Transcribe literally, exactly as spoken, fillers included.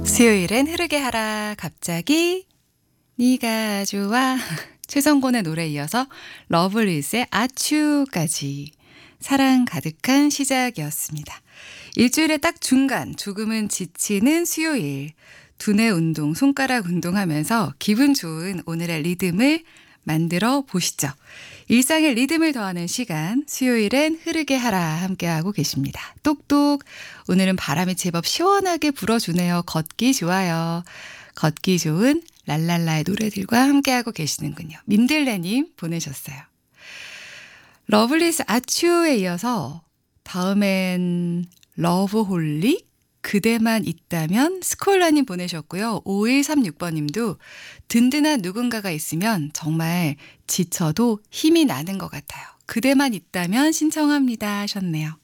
수요일엔 흐르게 하라 갑자기 네가 좋아. 최성곤의 노래에 이어서 러블리즈의 아츄까지 사랑 가득한 시작이었습니다. 일주일의 딱 중간 조금은 지치는 수요일 두뇌 운동, 손가락 운동하면서 기분 좋은 오늘의 리듬을 만들어 보시죠. 일상의 리듬을 더하는 시간 수요일엔 흐르게 하라 함께하고 계십니다. 똑똑 오늘은 바람이 제법 시원하게 불어주네요. 걷기 좋아요. 걷기 좋은 랄랄라의 노래들과 함께하고 계시는군요. 민들레님 보내셨어요. 러블리즈 아츄에 이어서 다음엔 러브홀릭 그대만 있다면 스콜라님 보내셨고요. 오일삼육 번님도 든든한 누군가가 있으면 정말 지쳐도 힘이 나는 것 같아요. 그대만 있다면 신청합니다 하셨네요.